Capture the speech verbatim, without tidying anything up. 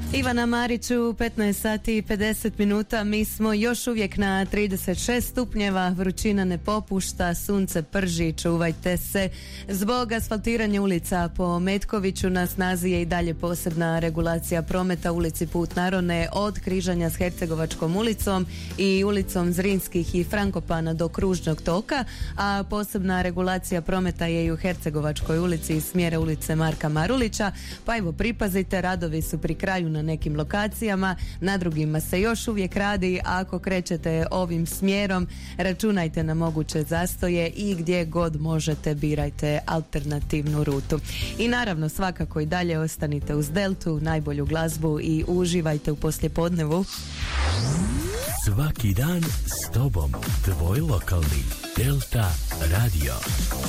Ivana Mariću, petnaest sati i pedeset minuta, mi smo još uvijek na trideset šest stupnjeva, vrućina ne popušta, sunce prži, čuvajte se. Zbog asfaltiranja ulica po Metkoviću na snazi je i dalje posebna regulacija prometa ulici Put Narone od križanja s Hercegovačkom ulicom i ulicom Zrinskih i Frankopana do Kružnog toka, a posebna regulacija prometa je i u Hercegovačkoj ulici iz smjera ulice Marka Marulića, pa evo pripazite, radovi su pri kraju na nekim lokacijama, na drugima se još uvijek radi, a ako krećete ovim smjerom računajte na moguće zastoje i gdje god možete birajte alternativnu rutu. I naravno svakako i dalje ostanite uz Deltu, najbolju glazbu i uživajte u poslijepodnevu. Svaki dan s tobom, tvoj lokalni Delta Radio.